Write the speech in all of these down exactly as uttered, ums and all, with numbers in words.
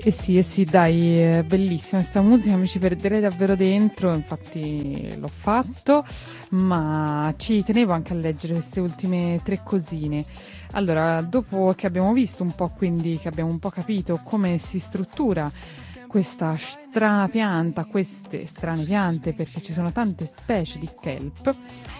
Eh sì, eh sì, dai, è bellissima questa musica, mi ci perderei davvero dentro, infatti l'ho fatto, ma ci tenevo anche a leggere queste ultime tre cosine. Allora, dopo che abbiamo visto un po', quindi che abbiamo un po' capito come si struttura questa strana pianta, queste strane piante, perché ci sono tante specie di kelp,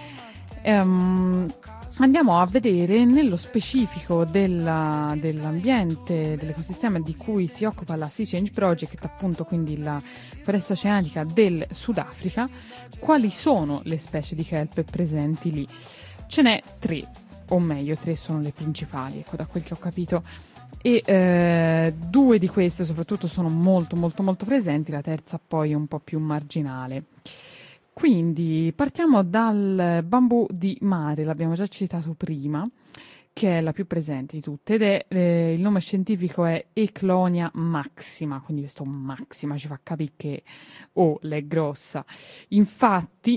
ehm, andiamo a vedere nello specifico della- dell'ambiente, dell'ecosistema di cui si occupa la Sea Change Project, appunto quindi la foresta oceanica del Sudafrica, quali sono le specie di kelp presenti lì. Ce n'è tre, o meglio, tre sono le principali, ecco, da quel che ho capito. E eh, due di queste soprattutto sono molto molto molto presenti, la terza poi è un po' più marginale. Quindi partiamo dal bambù di mare, l'abbiamo già citato prima, che è la più presente di tutte ed è eh, il nome scientifico è Eclonia maxima, quindi questo maxima ci fa capire che oh, l'è grossa. Infatti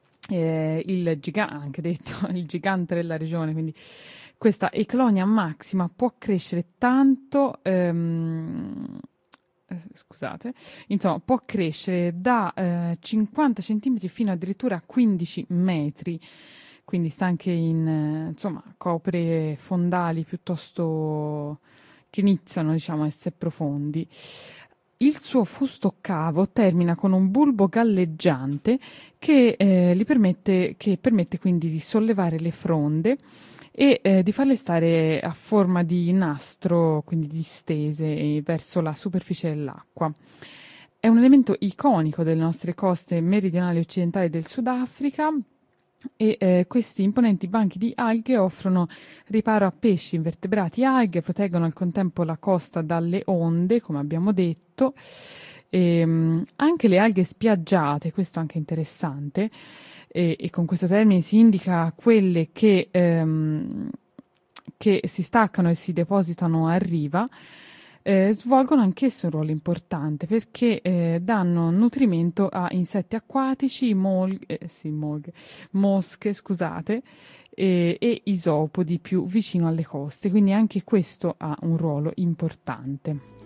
eh, il gigante, anche detto il gigante della regione, quindi questa Eclonia maxima può crescere tanto, ehm, eh, scusate, insomma, può crescere da eh, cinquanta centimetri fino addirittura a quindici metri, quindi sta anche in, eh, insomma, copre fondali piuttosto che iniziano, diciamo, a essere profondi. Il suo fusto cavo termina con un bulbo galleggiante che, eh, gli permette, che permette quindi di sollevare le fronde e eh, di farle stare a forma di nastro, quindi distese eh, verso la superficie dell'acqua. È un elemento iconico delle nostre coste meridionali e occidentali del Sudafrica e eh, questi imponenti banchi di alghe offrono riparo a pesci, invertebrati e alghe, proteggono al contempo la costa dalle onde, come abbiamo detto. E, mh, anche le alghe spiaggiate, questo è anche interessante, e, e con questo termine si indica quelle che, ehm, che si staccano e si depositano a riva, eh, svolgono anch'esso un ruolo importante perché eh, danno nutrimento a insetti acquatici, mol- eh, sì, molghe, mosche, scusate, e, e isopodi più vicino alle coste, quindi anche questo ha un ruolo importante.